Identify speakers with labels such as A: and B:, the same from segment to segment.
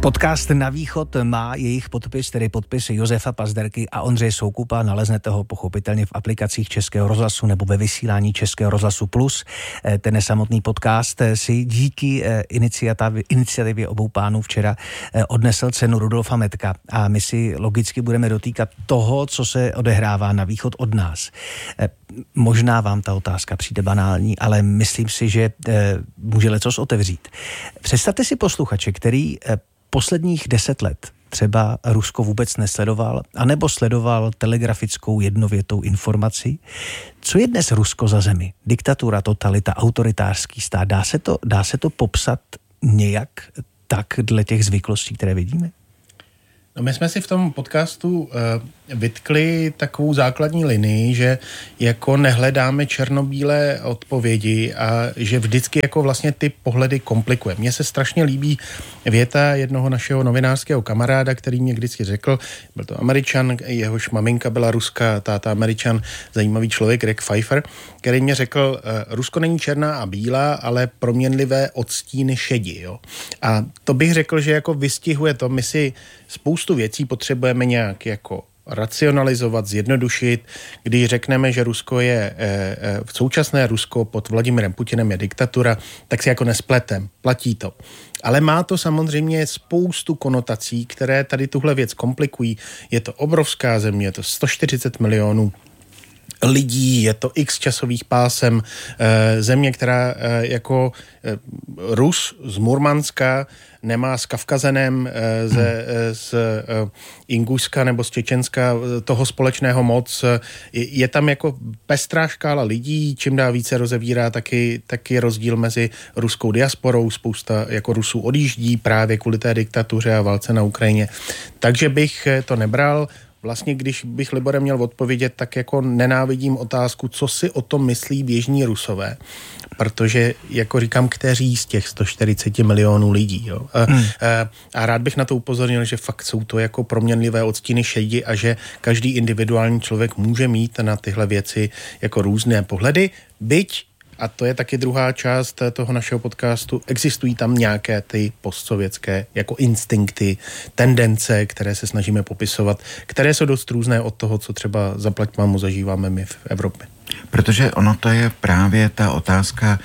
A: Podcast Na východ má jejich podpis, tedy podpis Josefa Pazderky a Ondřeje Soukupa. Naleznete ho pochopitelně v aplikacích Českého rozhlasu nebo ve vysílání Českého rozhlasu Plus. Ten samotný podcast si díky iniciativě obou pánů včera odnesl cenu Rudolfa Metka a my si logicky budeme dotýkat toho, co se odehrává na východ od nás. Možná vám ta otázka přijde banální, ale myslím si, že může lecos otevřít. Představte si posluchače, který posledních 10 let třeba Rusko vůbec nesledoval, anebo sledoval telegrafickou jednovětou informaci. Co je dnes Rusko za zemi? Diktatura, totalita, autoritářský stát. Dá se to popsat nějak tak dle těch zvyklostí, které vidíme?
B: No, my jsme si v tom podcastu vytkli takovou základní linii, že jako nehledáme černobílé odpovědi a že vždycky jako vlastně ty pohledy komplikuje. Mně se strašně líbí věta jednoho našeho novinářského kamaráda, který mě vždycky řekl, byl to Američan, jehož maminka byla ruská, táta Američan, zajímavý člověk, Rick Pfeiffer, který mě řekl, Rusko není černá a bílá, ale proměnlivé odstíny šedi. Jo? A to bych řekl, že jako vystihuje to, my si spoustu věcí potřebujeme nějak jako racionalizovat, zjednodušit. Když řekneme, že Rusko je, v současné Rusko pod Vladimirem Putinem je diktatura, tak si jako nespletem, platí to. Ale má to samozřejmě spoustu konotací, které tady tuhle věc komplikují. Je to obrovská země, je to 140 milionů lidí, je to x časových pásem, země, která jako Rus z Murmanska nemá s Kavkazenem, z Ingušska nebo z Čečenska toho společného moc. Je tam jako pestrá škála lidí, čím dál více rozevírá taky rozdíl mezi ruskou diasporou. Spousta jako Rusů odjíždí právě kvůli té diktatuře a válce na Ukrajině. Takže bych to nebral. Vlastně, když bych Liborem měl odpovědět, tak jako nenávidím otázku, co si o tom myslí běžní Rusové. Protože, jako říkám, kteří z těch 140 milionů lidí. Jo? A rád bych na to upozornil, že fakt jsou to jako proměnlivé odstíny šedi a že každý individuální člověk může mít na tyhle věci jako různé pohledy, byť, a to je taky druhá část toho našeho podcastu, existují tam nějaké ty postsovětské jako instinkty, tendence, které se snažíme popisovat, které jsou dost různé od toho, co třeba zaplať mámu zažíváme my v Evropě.
C: Protože ono to je právě ta otázka,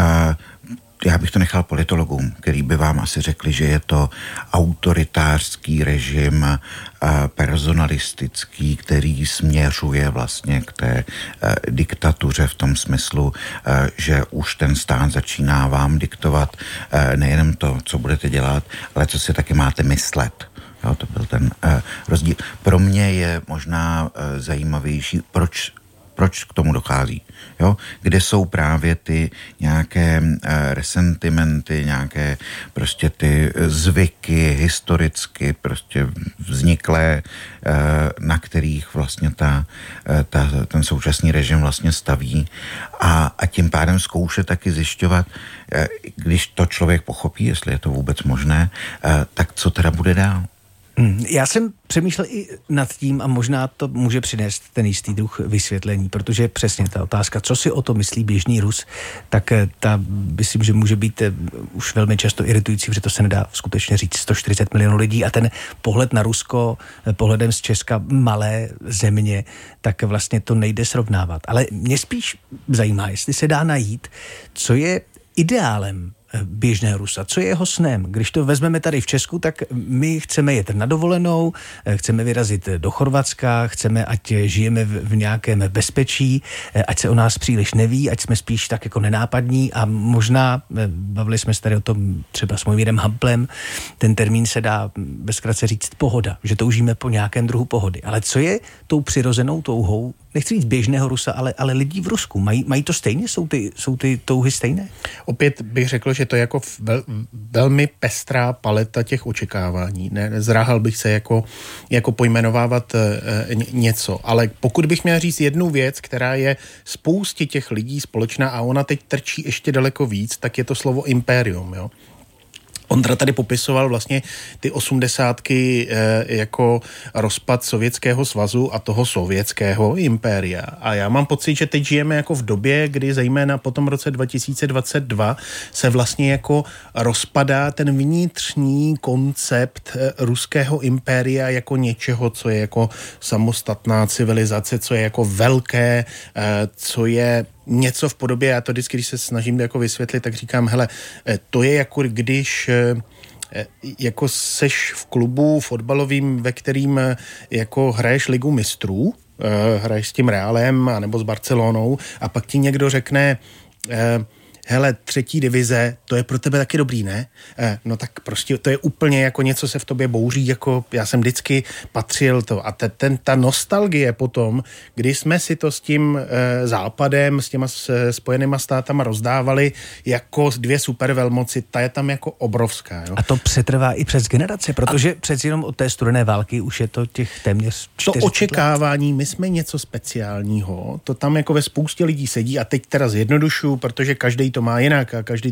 C: já bych to nechal politologům, který by vám asi řekli, že je to autoritářský režim, personalistický, který směřuje vlastně k té diktatuře v tom smyslu, že už ten stát začíná vám diktovat nejenom to, co budete dělat, ale co si taky máte myslet. Jo, to byl ten rozdíl. Pro mě je možná zajímavější, proč k tomu dochází. Jo? Kde jsou právě ty nějaké resentimenty, nějaké prostě ty zvyky historicky prostě vzniklé, na kterých vlastně ten současný režim vlastně staví a tím pádem zkoušet taky zjišťovat, když to člověk pochopí, jestli je to vůbec možné, tak co teda bude dál.
A: Já jsem přemýšlel i nad tím a možná to může přinést ten jistý druh vysvětlení, protože přesně ta otázka, co si o to myslí běžný Rus, tak ta myslím, že může být už velmi často iritující, protože to se nedá skutečně říct 140 milionů lidí a ten pohled na Rusko, pohledem z Česka malé země, tak vlastně to nejde srovnávat. Ale mě spíš zajímá, jestli se dá najít, co je ideálem běžného Rusa. Co je jeho snem? Když to vezmeme tady v Česku, tak my chceme jet na dovolenou, chceme vyrazit do Chorvatska, chceme, ať žijeme v nějakém bezpečí, ať se o nás příliš neví, ať jsme spíš tak jako nenápadní a možná, bavili jsme se tady o tom třeba s Mojmírem Hamplem, ten termín se dá bezkrátce říct pohoda, že toužíme po nějakém druhu pohody. Ale co je tou přirozenou touhou, nechci říct běžného Rusa, ale lidí v Rusku? Mají to stejně? Jsou ty touhy stejné?
B: Opět bych řekl, že to je jako velmi pestrá paleta těch očekávání. Nezráhal bych se jako pojmenovávat něco. Ale pokud bych měl říct jednu věc, která je spoustě těch lidí společná a ona teď trčí ještě daleko víc, tak je to slovo impérium. Jo? Ondra tady popisoval vlastně ty 80. Jako rozpad Sovětského svazu a toho sovětského impéria. A já mám pocit, že teď žijeme jako v době, kdy zejména po tom roce 2022 se vlastně jako rozpadá ten vnitřní koncept ruského impéria jako něčeho, co je jako samostatná civilizace, co je jako velké, co je něco v podobě, já to vždycky, když se snažím jako vysvětlit, tak říkám, hele, to je jako když jako seš v klubu fotbalovým, ve kterým jako hraješ ligu mistrů, hraješ s tím Realem nebo s Barcelonou a pak ti někdo řekne, hele, 3. divize, to je pro tebe taky dobrý, ne? No tak prostě to je úplně jako něco se v tobě bouří, jako já jsem vždycky patřil to. A ta nostalgie potom, kdy jsme si to s tím západem, s těma spojenýma státama rozdávali jako 2 supervelmoci, ta je tam jako obrovská. Jo?
A: A to přetrvá i přes generace, protože přeci jenom od té studené války už je to těch téměř 40
B: To očekávání, my jsme něco speciálního, to tam jako ve spoustě lidí sedí a teď teda zjednodušuju, protože každý to má jinak a každý